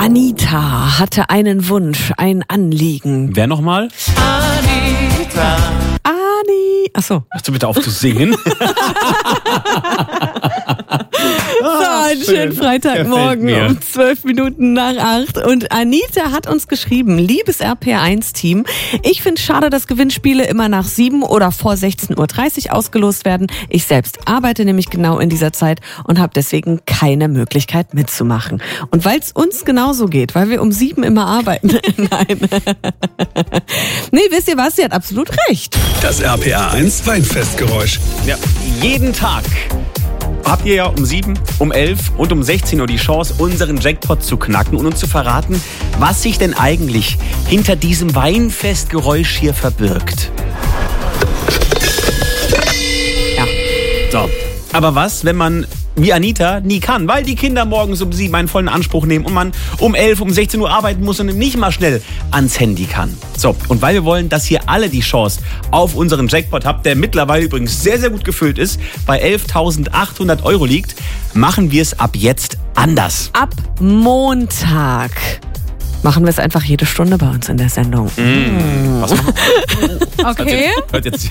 Anita hatte einen Wunsch, ein Anliegen. Wer nochmal? Anita. Achso. Hörst du bitte auf zu singen? Einen schönen Freitagmorgen um 12 Minuten nach 8. Und Anita hat uns geschrieben, liebes RPR1-Team, ich finde es schade, dass Gewinnspiele immer nach 7 oder vor 16.30 Uhr ausgelost werden. Ich selbst arbeite nämlich genau in dieser Zeit und habe deswegen keine Möglichkeit mitzumachen. Und weil es uns genauso geht, weil wir um 7 immer arbeiten. Nein. Nee, wisst ihr was? Sie hat absolut recht. Das RPR1 Weinfestgeräusch. Ja, jeden Tag habt ihr ja um 7, um 11 und um 16 Uhr die Chance, unseren Jackpot zu knacken und uns zu verraten, was sich denn eigentlich hinter diesem Weinfestgeräusch hier verbirgt. Ja, so. Aber was, wenn man wie Anita nie kann, weil die Kinder morgens um 7 einen vollen Anspruch nehmen und man um 11, um 16 Uhr arbeiten muss und nicht mal schnell ans Handy kann. So, und weil wir wollen, dass ihr alle die Chance auf unseren Jackpot habt, der mittlerweile übrigens sehr, sehr gut gefüllt ist, bei 11.800 € liegt, machen wir es ab jetzt anders. Ab Montag machen wir es einfach jede Stunde bei uns in der Sendung. Was machen wir? Okay. Hört jetzt.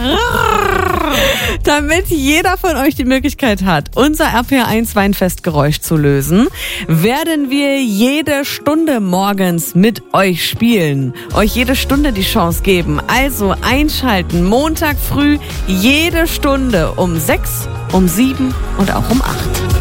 Damit jeder von euch die Möglichkeit hat, unser RPR1 Weinfestgeräusch zu lösen, werden wir jede Stunde morgens mit euch spielen. Euch jede Stunde die Chance geben. Also einschalten, Montag früh, jede Stunde um 6, um 7 und auch um 8.